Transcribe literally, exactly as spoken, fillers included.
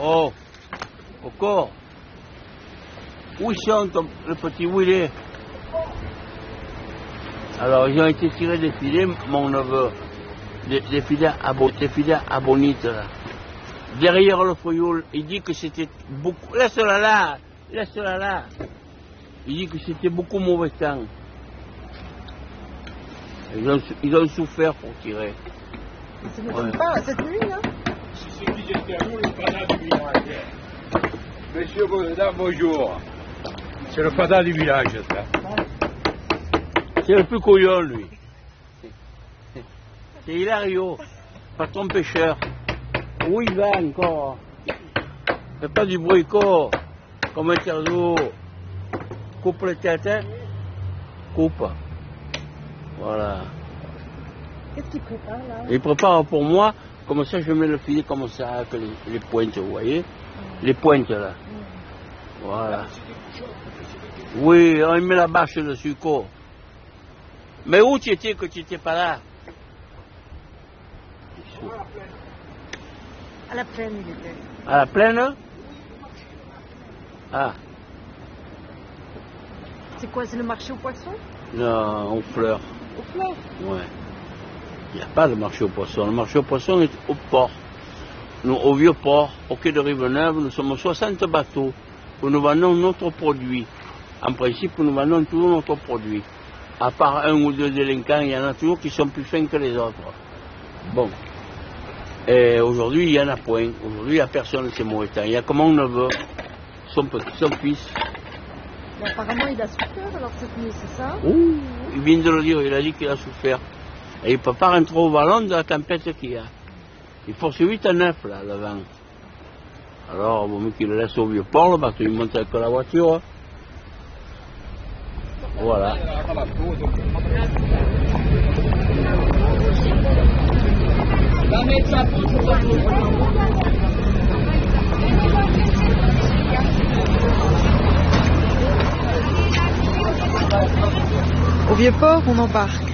Oh, encore. Où ils sont, ton, le petit, où il est? Alors, ils ont été tirés des filets, mon neveu. Des, des filets à, des filets à bonite, là. Derrière le feuillot, il dit que c'était beaucoup... Laisse-la là, laisse-la là. Il dit que c'était beaucoup mauvais temps. Ils ont, ils ont souffert pour tirer. Ça ne m'étonne pas, cette nuit, là. C'est qui j'étais à nous, le fada du village. Monsieur Baudin, bonjour. C'est le fada du village, ça. C'est le plus couillon, lui. C'est Hilario, patron pêcheur. Où il va encore? Fais pas du bruit, corps. Comme un cerveau. Coupe les têtes, hein? Coupe. Voilà. Qu'est-ce qu'il prépare, là? Il prépare pour moi, comme ça je mets le filet comme ça, avec les, les pointes, vous voyez? Mmh. Les pointes, là. Mmh. Voilà. Oui, on met la bâche dessus, quoi. Mais où tu étais que tu n'étais pas là? À la plaine, il était. À la plaine? Ah. C'est quoi, c'est le marché aux poissons? Non, aux fleurs. Aux fleurs? Ouais. Il n'y a pas de marché aux poissons. Le marché aux poissons est au port. Nous, au vieux port, au quai de Rive-Neuve, nous sommes soixante bateaux où nous vendons notre produit. En principe, nous vendons toujours notre produit. À part un ou deux délinquants, il y en a toujours qui sont plus fins que les autres. Bon. Et aujourd'hui, il n'y en a point. Aujourd'hui, il n'y a personne, c'est mauvais temps. Il y a comme mon neveu, son petit, son fils. Mais apparemment, il a souffert alors cette nuit, c'est ça? Ouh, il vient de le dire, il a dit qu'il a souffert. Et il ne peut pas rentrer au ballon de la tempête qu'il y a. Il force huit à neuf, là, le vent. Alors, bon, qu'il le laisse au vieux port, le bateau, il monte avec la voiture. Voilà. Au Vieux-Port, on embarque.